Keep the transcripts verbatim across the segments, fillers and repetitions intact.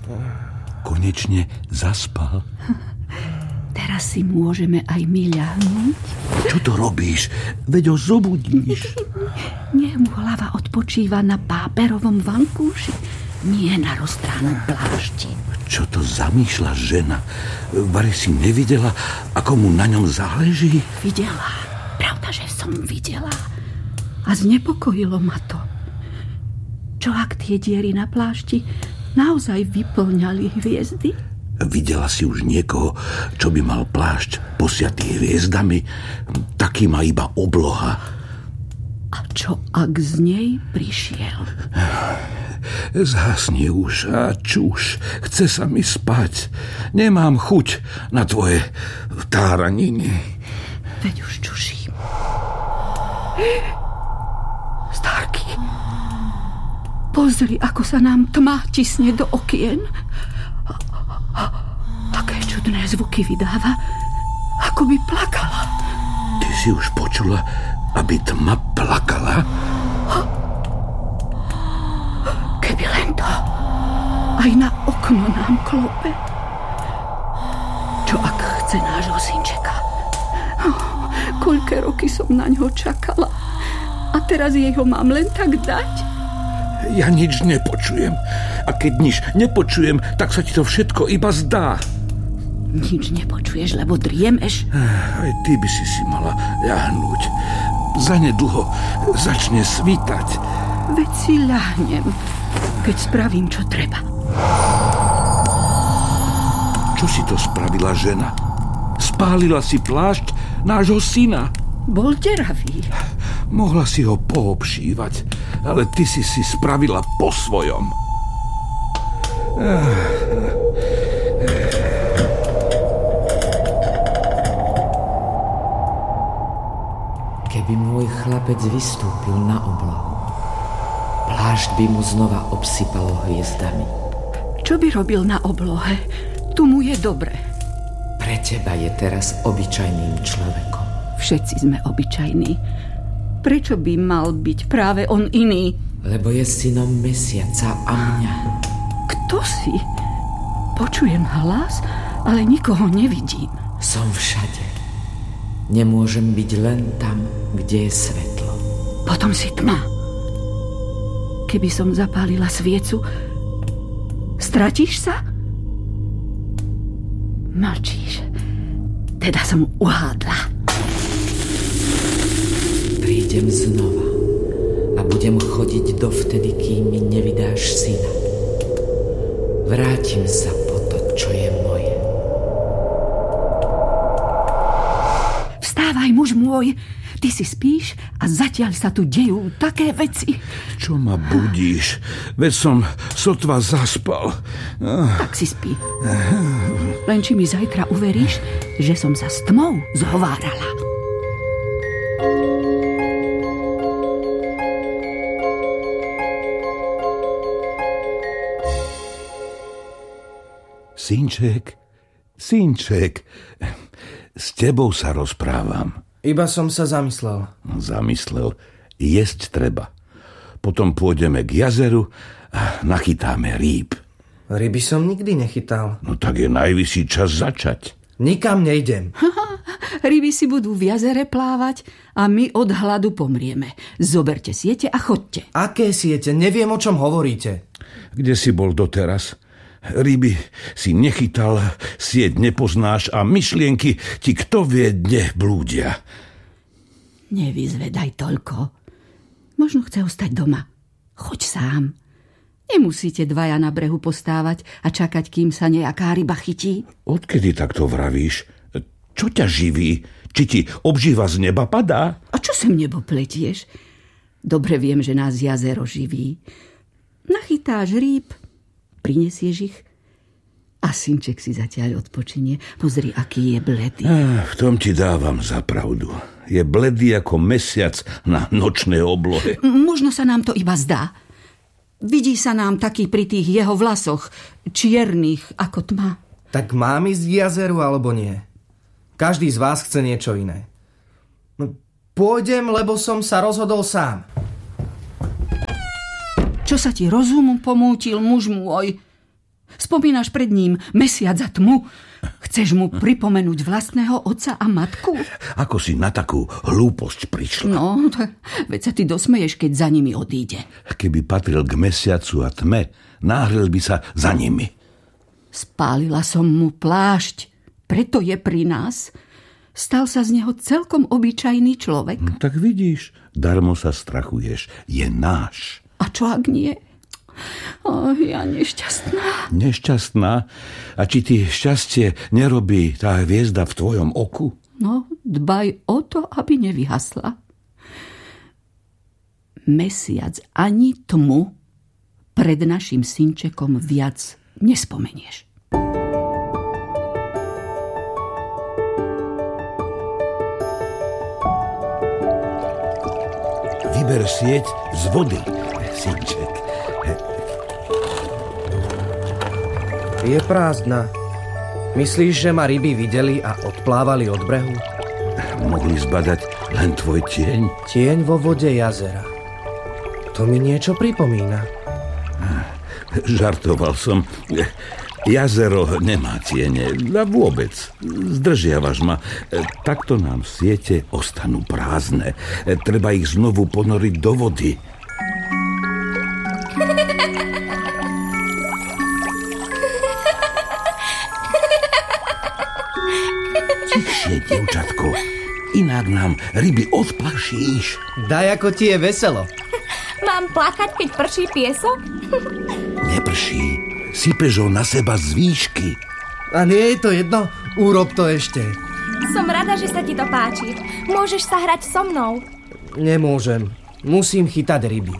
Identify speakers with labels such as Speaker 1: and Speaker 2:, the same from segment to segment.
Speaker 1: Konečne zaspal.
Speaker 2: Teraz si môžeme aj my ľahnúť.
Speaker 1: Čo to robíš? Veď ho zobudíš.
Speaker 2: Nech mu hlava odpočíva na páperovom vankúši, nie na roztránom plášti.
Speaker 1: Čo to zamýšľa žena? Vari si nevidela, ako mu na ňom záleží?
Speaker 2: Videla. Pravda, že som videla. A znepokojilo ma to. Čo ak tie diery na plášti naozaj vyplňali hviezdy?
Speaker 1: Videla si už niekoho, čo by mal plášť posiatý hviezdami? Taký má iba obloha.
Speaker 2: A čo ak z nej prišiel?
Speaker 1: Zhasni už a čuš. Chce sa mi spať. Nemám chuť na tvoje táraniny.
Speaker 2: Veď už čuším. Starky, pozri, ako sa nám tma tisne do okien. Také čudné zvuky vydáva, ako by plakala.
Speaker 1: Ty si už počula, aby tma plakala?
Speaker 2: Keby len to. Aj na okno nám klope. Čo ak chce nášho synčeka? Oh, koľké roky som na ňo čakala. A teraz jej ho mám len tak dať?
Speaker 1: Ja nič nepočujem. A keď nič nepočujem, tak sa ti to všetko iba zdá.
Speaker 2: Nič nepočuješ, lebo driemeš?
Speaker 1: Aj ty by si si mala ľahnúť. Zanedlho začne svítať.
Speaker 2: Veď si ľahnem, keď spravím, čo treba.
Speaker 1: Čo si to spravila, žena? Spálila si plášť nášho syna.
Speaker 2: Bol deravý.
Speaker 1: Mohla si ho poobšívať, ale ty si si spravila po svojom.
Speaker 3: Keby môj chlapec vystúpil na oblohu, plášť by mu znova obsypalo hviezdami.
Speaker 2: Čo by robil na oblohe? Tu mu je dobre.
Speaker 3: Pre teba je teraz obyčajným človekom.
Speaker 2: Všetci sme obyčajní. Prečo by mal byť práve on iný?
Speaker 3: Lebo je synom mesiaca a mňa.
Speaker 2: Kto si? Počujem hlas, ale nikoho nevidím.
Speaker 3: Som všade. Nemôžem byť len tam, kde je svetlo.
Speaker 2: Potom si tma. Keby som zapálila sviecu, stratíš sa? Mlčíš. Teda som uhádla.
Speaker 3: Prídem znova a budem chodiť dovtedy, kým mi nevydáš syna. Vrátim sa po to, čo je moje.
Speaker 2: Vstávaj, muž môj, ty si spíš a zatiaľ sa tu dejú také veci.
Speaker 1: Čo ma budíš? Veď som sotva zaspal.
Speaker 2: Tak si spí. Len či mi zajtra uveríš, že som sa s tmou zhovárala.
Speaker 1: Synček, synček, s tebou sa rozprávam.
Speaker 4: Iba som sa zamyslel.
Speaker 1: Zamyslel, jesť treba. Potom pôjdeme k jazeru a nachytáme rýb.
Speaker 4: Ryby som nikdy nechytal.
Speaker 1: No tak je najvyšší čas začať.
Speaker 4: Nikam nejdem.
Speaker 2: Ryby si budú v jazere plávať a my od hladu pomrieme. Zoberte siete a chodte.
Speaker 4: Aké siete? Neviem, o čom hovoríte.
Speaker 1: Kde si bol doteraz? Ryby si nechytal, sieť nepoznáš a myšlienky ti kto vie dne blúdia.
Speaker 2: Nevyzvedaj toľko. Možno chce ostať doma. Choď sám. Nemusíte dvaja na brehu postávať a čakať, kým sa nejaká ryba chytí.
Speaker 1: Odkedy takto vravíš? Čo ťa živí? Či ti obživa z neba padá?
Speaker 2: A čo sem nebo pletieš? Dobre viem, že nás jazero živí. Nachytáš rýb, prinesieš ich a synček si zatiaľ odpočinie. Pozri, aký je bledý.
Speaker 1: Ah, v tom ti dávam za pravdu. Je bledý ako mesiac na nočnej oblohe.
Speaker 2: Možno sa nám to iba zdá. Vidí sa nám taký pri tých jeho vlasoch, čiernych ako tma.
Speaker 4: Tak mám ísť k jazeru alebo nie? Každý z vás chce niečo iné. Pôjdem, lebo som sa rozhodol sám.
Speaker 2: Čo sa ti rozum pomútil, muž môj? Spomínaš pred ním mesiac a tmu? Chceš mu pripomenúť vlastného otca a matku?
Speaker 1: Ako si na takú hlúposť prišla?
Speaker 2: No, veď sa ty dosmeješ, keď za nimi odíde.
Speaker 1: Keby patril k mesiacu a tme, náhril by sa za nimi.
Speaker 2: Spálila som mu plášť, preto je pri nás. Stal sa z neho celkom obyčajný človek.
Speaker 1: No, tak vidíš, darmo sa strachuješ, je náš.
Speaker 2: A čo ak nie? Oh, ja nešťastná.
Speaker 1: Nešťastná? A či ti šťastie nerobí tá hviezda v tvojom oku?
Speaker 2: No, dbaj o to, aby nevyhasla. Mesiac ani tmu pred našim synčekom viac nespomenieš.
Speaker 1: Vyber sieť z vody, synček.
Speaker 4: Je prázdna. Myslíš, že ma ryby videli a odplávali od brehu?
Speaker 1: Mohli zbadať len tvoj tieň?
Speaker 4: Tieň vo vode jazera. To mi niečo pripomína.
Speaker 1: Žartoval som. Jazero nemá tiene. A vôbec. Zdržiavaš ma. Takto nám siete ostanú prázdne. Treba ich znovu ponoriť do vody. Tichšie, dievčatko. Inak nám ryby odplašíš.
Speaker 4: Daj, ako ti je veselo.
Speaker 5: Mám plakať, keď prší piesok?
Speaker 1: Neprší. Sypeš ho na seba z výšky.
Speaker 4: A nie je to jedno? Urob to ešte.
Speaker 5: Som rada, že sa ti to páči. Môžeš sa hrať so mnou.
Speaker 4: Nemôžem. Musím chytať ryby.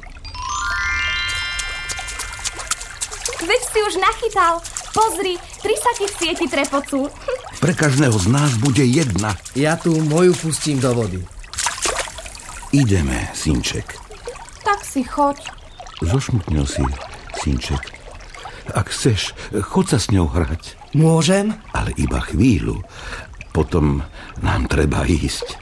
Speaker 5: Veď si už nachytal. Pozri, tri saky v sieti trepocú.
Speaker 1: Pre každého z nás bude jedna.
Speaker 4: Ja tu moju pustím do vody.
Speaker 1: Ideme, synček.
Speaker 5: Tak si choď.
Speaker 1: Zošmutnil si, synček. Ak chceš, choď sa s ňou hrať.
Speaker 4: Môžem?
Speaker 1: Ale iba chvíľu. Potom nám treba ísť.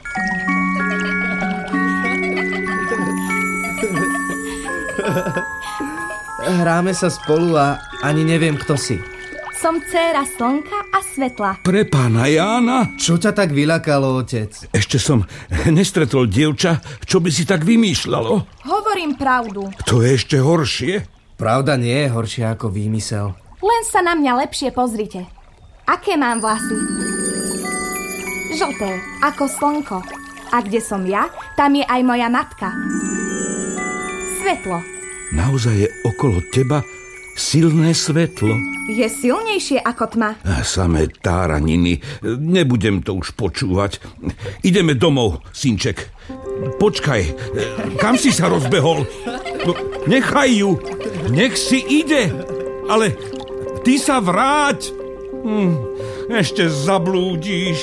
Speaker 4: Hráme sa spolu a ani neviem, kto si.
Speaker 5: Som dcéra slnka a svetla.
Speaker 1: Pre pána Jána?
Speaker 4: Čo ťa tak vyľakalo, otec?
Speaker 1: Ešte som nestretol dievča, čo by si tak vymýšľalo.
Speaker 5: Hovorím pravdu.
Speaker 1: To je ešte horšie.
Speaker 4: Pravda nie je horšia ako výmysel.
Speaker 5: Len sa na mňa lepšie pozrite. Aké mám vlasy? Žlté, ako slnko. A kde som ja, tam je aj moja matka. Svetlo.
Speaker 1: Naozaj je okolo teba silné svetlo.
Speaker 5: Je silnejšie ako tma.
Speaker 1: Samé táraniny. Nebudem to už počúvať. Ideme domov, synček. Počkaj, kam si sa rozbehol? No, nechaj ju. Nech si ide. Ale ty sa vráť. Hm, ešte zablúdiš.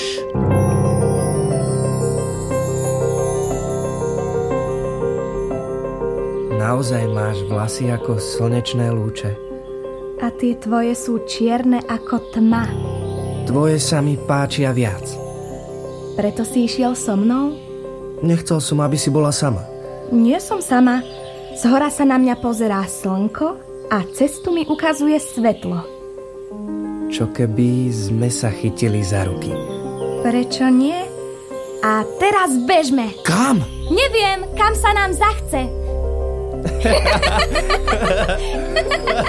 Speaker 4: Naozaj máš vlasy ako slnečné lúče.
Speaker 5: A tie tvoje sú čierne ako tma.
Speaker 4: Tvoje sa mi páčia viac.
Speaker 5: Preto si išiel so mnou?
Speaker 4: Nechcel som, aby si bola sama.
Speaker 5: Nie som sama. Zhora sa na mňa pozerá slnko a cestu mi ukazuje svetlo.
Speaker 4: Čo keby sme sa chytili za ruky?
Speaker 5: Prečo nie? A teraz bežme.
Speaker 4: Kam?
Speaker 5: Neviem, kam sa nám zachce.